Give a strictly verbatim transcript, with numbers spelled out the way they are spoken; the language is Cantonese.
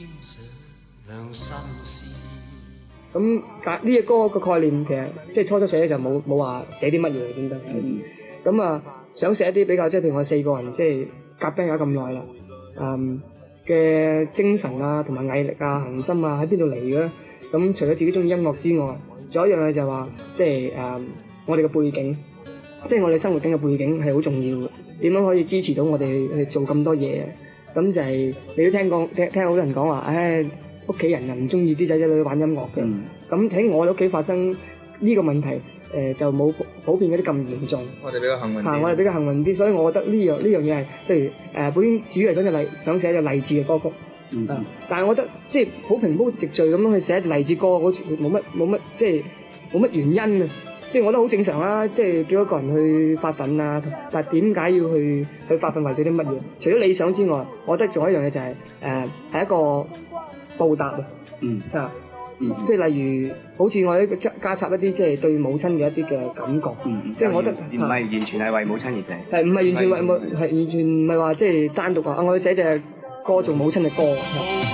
咁呢隻歌個概念其實即係初初寫咧就冇冇話寫啲乜嘢點得，咁啊想寫一啲比較即係譬如我四個人即係夾 band 咗咁耐啦，嗯嘅精神啊同埋毅力啊恒心啊喺邊度嚟嘅咧？咁除咗自己中意音樂之外，仲有一樣嘢就係話即係誒我哋嘅背景，即係我哋生活緊嘅背景係好重要嘅，點樣可以支持到我哋去做咁多嘢？咁就係你都聽講聽聽好多人講話，唉。屋企人又唔中意啲仔仔女玩音樂嘅，咁喺、嗯、我哋屋企發生呢個問題，誒、呃、就冇普遍嗰啲咁嚴重。 我哋比較幸運啲。 啊，我哋比較幸運啲，所以我覺得呢樣呢樣嘢係，譬如誒、呃、本身主要係想隻勵想寫一隻勵志嘅歌曲，嗯嗯、但係我覺得即係好平鋪直敍咁樣去寫一隻勵志歌，好似冇乜冇乜即係冇乜原因啊！即係我覺得好正常啦，即係叫一個人去發奮啊，但係點解要去去發奮為咗啲乜嘢？除咗理想之外，我覺得仲有一樣嘢就係誒係一個報答啊，嗯啊，嗯，即係例如好似我呢個加加插一啲即係對母親嘅一啲嘅感覺，嗯，即係我覺得唔係完全係為母親而寫， 係唔係完全為母係完全唔係話即係單獨話啊我要寫隻歌做母親嘅歌。